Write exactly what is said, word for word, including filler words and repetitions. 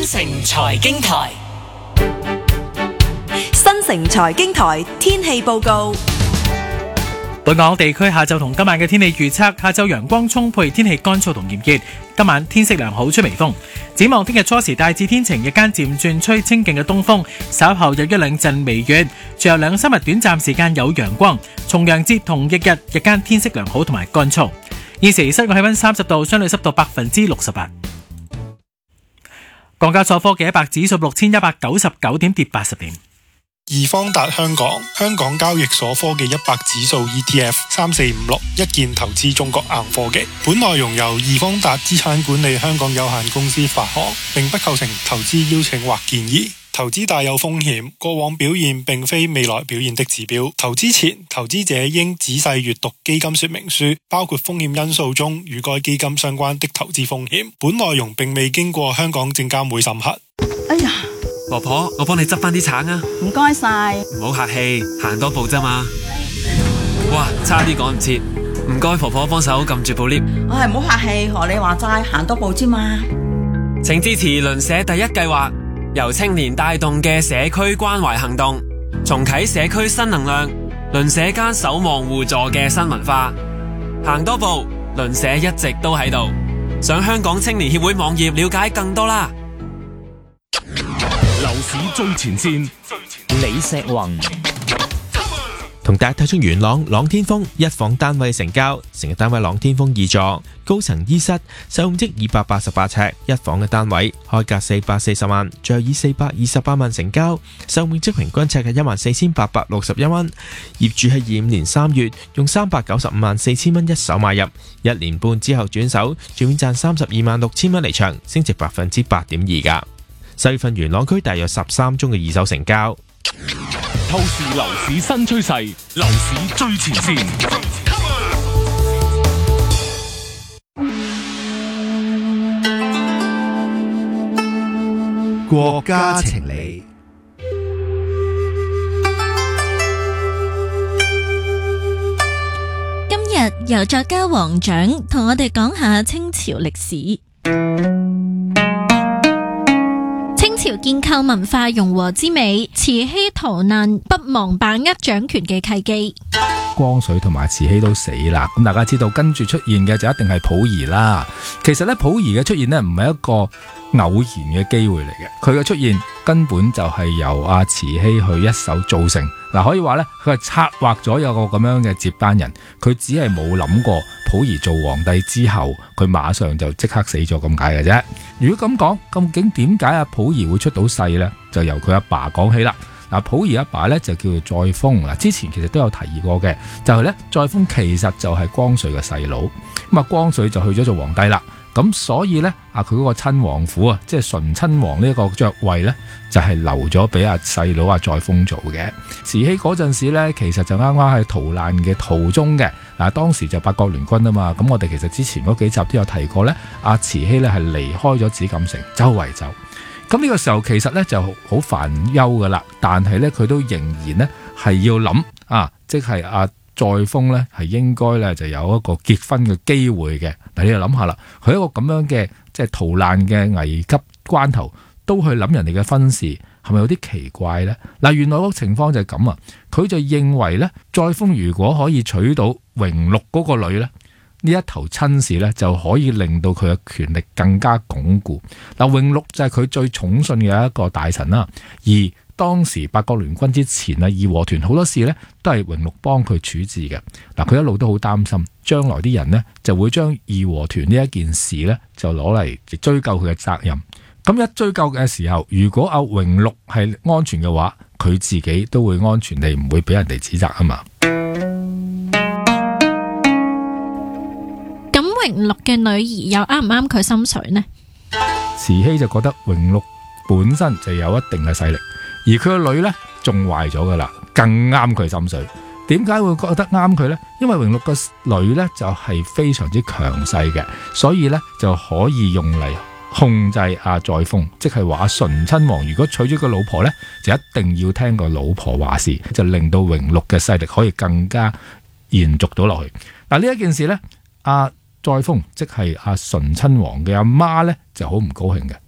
城財經台， 新城財經台天氣報告。 本港地區下晝同今晚嘅天氣預測：下晝陽光充沛，天氣乾燥同炎熱；今晚天色良好，吹微風。展望聽日初時大致天晴，日間漸轉吹清勁嘅東風，稍後有一兩陣微雨。隨後兩三日短暫時間有陽光。重陽節同翌日日間天色良好同埋乾燥。現時室外氣溫三十度，相對濕度百分之六十八。港交所科技一百指數六千一百九十九點，跌八十點。 易方達香港香港交易所科技一百指數 E T F 三四五六一鍵投資中國硬科技。本內容由易方達資產管理香港有限公司發行，並不構成投資邀請或建議。投資大有風險，過往表現並非未來表現的指標。投資前，投資者應仔細閱讀基金說明書，包括風險因素中與該基金相關的投資風險。本內容並未經過香港證監會審核。 哎呀， 婆婆，我幫你執翻啲橙啊！ 唔該晒， 唔好客氣，行多步啫嘛。哇，差啲趕唔切，唔該婆婆幫手撳住部 lift。 唉，唔好客氣，學你話齋，行多步啫嘛。 請支持鄰舍第一計劃，由青年帶動嘅社區關懷行動，重啟社區新能量，鄰舍間守望互助嘅新文化。行多步，鄰舍一直都喺度。上香港青年協會網頁了解更多啦。 樓市最前線，李石宏同大家睇出元朗朗天峰一房單位成交，成日單位朗天峰二座，高層衣室，使用積二百八十八尺，一房嘅單位，開價四百四十萬，最後以四百二十八萬成交，使用面積平均尺係一萬四千八百六十一蚊。業主喺二五年三月用三百九十五萬四千蚊一手買入，一年半之後轉手，最面賺三十二萬六千蚊離場，升值百分之八點二噶。四月份元朗區大約十三宗嘅二手成交。 透視樓市新趨勢，樓市最前線。 國家情理。 今日由作家黃獎同我哋講下清朝歷史。清朝建構文化融和之美，慈禧逃難不忘把握掌權嘅契機。 光緒同埋慈禧都死啦，咁大家知道跟住出現嘅就一定係溥儀啦。其實咧，溥儀嘅出現呢，唔係一個偶然嘅機會嚟嘅，佢嘅出現根本就係由阿慈禧去一手造成。嗱，可以話咧，佢係策劃咗有個咁樣嘅接班人，佢只係冇諗過溥儀做皇帝之後，佢馬上就即刻死咗咁解嘅啫。如果咁講，究竟點解阿溥儀會出到世呢？就由佢阿爸講起啦。嗱，溥儀阿爸咧就叫做載灃。嗱，之前其實都有提議過嘅，就係咧載灃其實就係光緒嘅細佬。咁啊，光緒就去咗做皇帝啦。咁所以咧，啊佢嗰個親王府啊，即係醇親王呢一個爵位咧，就係留咗俾阿細佬阿載灃做嘅。慈禧嗰陣時咧，其實就啱啱喺逃難嘅途中嘅。嗱，當時就八國聯軍啊嘛。咁我哋其實之前嗰幾集都有提過咧，阿慈禧咧係離開咗紫禁城，周圍走。咁呢個時候其實咧就好煩憂噶啦，但係咧佢都仍然咧係要諗啊，即係阿載灃咧係應該咧就有一個結婚嘅機會嘅。嗱，你就諗下啦，佢一個咁樣嘅即係逃難嘅危急關頭，都去諗人哋嘅婚事，係咪有啲奇怪咧？嗱，原來個情況就係咁啊，佢就認為咧，載灃如果可以娶到榮祿嗰個女咧，呢一頭親事咧就可以令到佢嘅權力更加鞏固。嗱，榮祿就係佢最寵信嘅一個大臣啦。而當時八國聯軍之前啊，義和團好多事咧都係榮祿幫佢處置嘅。嗱，佢一路都好擔心，將來啲人呢就會將義和團呢一件事咧就攞嚟追究佢嘅責任。咁一追究嘅時候，如果阿榮祿係安全嘅話，佢自己都會安全地唔會俾人哋指責啊嘛。 咁榮祿嘅女兒又啱唔啱佢心水呢？ 慈禧就覺得榮祿本身就有一定嘅勢力，而佢個女呢仲壞咗噶啦，更啱佢心水。點解會覺得啱佢呢？因為榮祿個女呢就係非常之強勢嘅，所以呢就可以用嚟控制阿載灃，即係話阿醇親王如果娶咗個老婆呢，就一定要聽個老婆話事，就令到榮祿嘅勢力可以更加延續到落去。嗱，呢一件事呢，阿載灃即係阿醇親王嘅阿媽呢就好唔高興嘅。